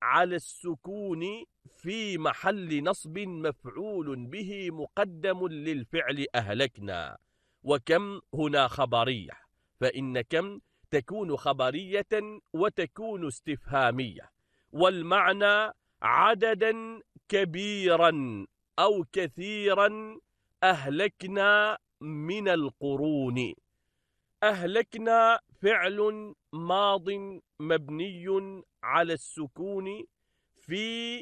على السكون في محل نصب مفعول به مقدم للفعل أهلكنا. وكم هنا خبرية، فإن كم تكون خبرية وتكون استفهامية، والمعنى عددا كبيرا أو كثيرا أهلكنا من القرون. أهلكنا فعل ماض مبني على السكون في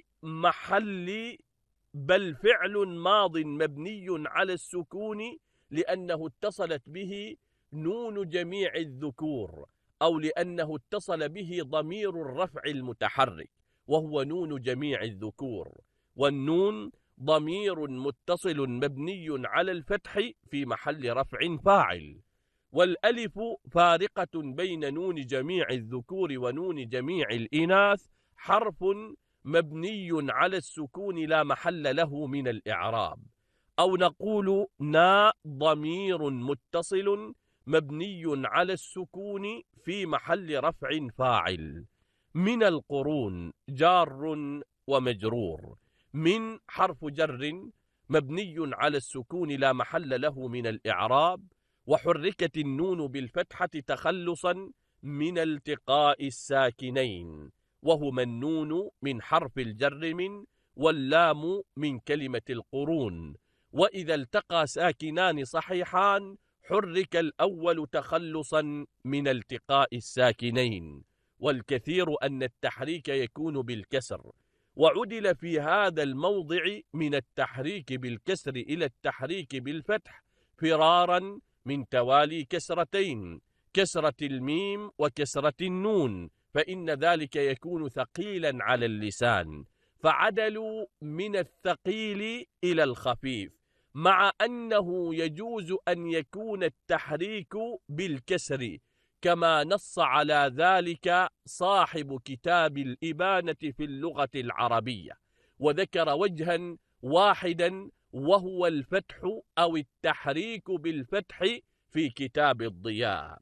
محل، بل فعل ماض مبني على السكون لأنه اتصلت به نون جميع الذكور، أو لأنه اتصل به ضمير الرفع المتحرك وهو نون جميع الذكور، والنون ضمير متصل مبني على الفتح في محل رفع فاعل، والألف فارقة بين نون جميع الذكور ونون جميع الإناث حرف مبني على السكون لا محل له من الإعراب. أو نقول نا ضمير متصل مبني على السكون في محل رفع فاعل. من القرون جار ومجرور. من حرف جر مبني على السكون لا محل له من الإعراب، وحركت النون بالفتحة تخلصا من التقاء الساكنين، وهما النون من حرف الجر من، واللام من كلمة القرون. وإذا التقى ساكنان صحيحان حرك الأول تخلصا من التقاء الساكنين، والكثير أن التحريك يكون بالكسر، وعدل في هذا الموضع من التحريك بالكسر إلى التحريك بالفتح فرارا من توالي كسرتين، كسرة الميم وكسرة النون، فإن ذلك يكون ثقيلا على اللسان، فعدلوا من الثقيل إلى الخفيف، مع أنه يجوز أن يكون التحريك بالكسر كما نص على ذلك صاحب كتاب الإبانة في اللغة العربية، وذكر وجها واحدا وهو الفتح أو التحريك بالفتح في كتاب الضياء.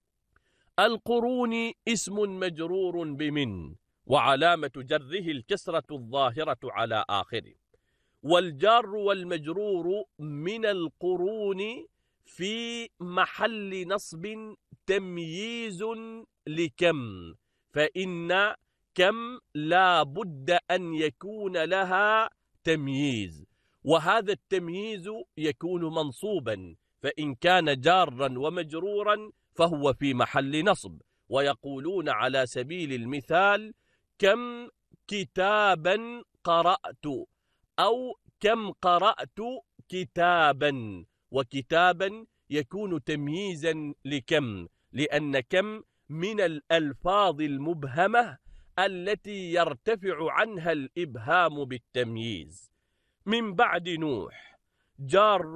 القرون اسم مجرور بمن، وعلامة جره الكسرة الظاهرة على آخره. والجار والمجرور من القرون في محل نصب تمييز لكم، فإن كم لا بد أن يكون لها تمييز، وهذا التمييز يكون منصوبا، فإن كان جارا ومجرورا فهو في محل نصب. ويقولون على سبيل المثال كم كتابا قرأت، أو كم قرأت كتابا، وكتابا يكون تمييزا لكم، لأن كم من الألفاظ المبهمة التي يرتفع عنها الإبهام بالتمييز. من بعد نوح جار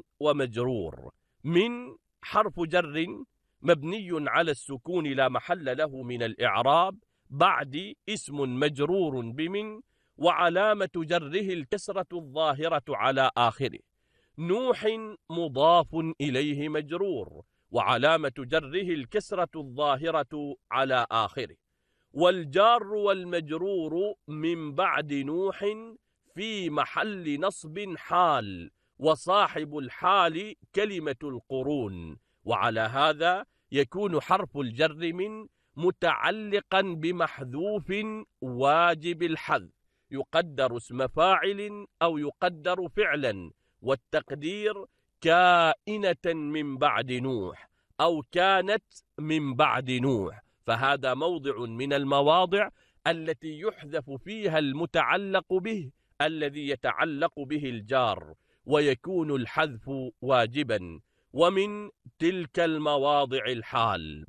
ومجرور. من حرف جر مبني على السكون لا محل له من الإعراب. بعد اسم مجرور بمن، وعلامة جره الكسرة الظاهرة على آخره. نوح مضاف إليه مجرور، وعلامة جره الكسرة الظاهرة على آخره. والجار والمجرور من بعد نوح في محل نصب حال، وصاحب الحال كلمة القرون، وعلى هذا يكون حرف الجر من متعلقا بمحذوف واجب الحذف، يقدر اسم فاعل أو يقدر فعلا، والتقدير كائنة من بعد نوح أو كانت من بعد نوح، فهذا موضع من المواضع التي يحذف فيها المتعلق به الذي يتعلق به الجار، ويكون الحذف واجبا. ومن تلك المواضع الحال.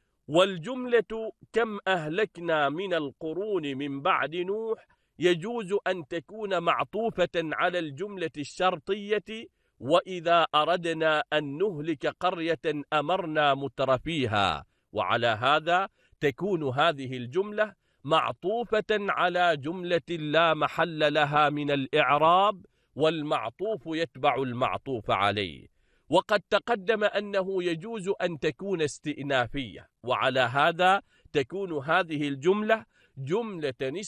والجملة كم أهلكنا من القرون من بعد نوح يجوز أن تكون معطوفة على الجملة الشرطية، وإذا أردنا أن نهلك قرية أمرنا مترفيها، وعلى هذا تكون هذه الجملة معطوفة على جملة لا محل لها من الإعراب، والمعطوف يتبع المعطوف عليه. وقد تقدم أنه يجوز أن تكون استئنافية، وعلى هذا تكون هذه الجملة جملة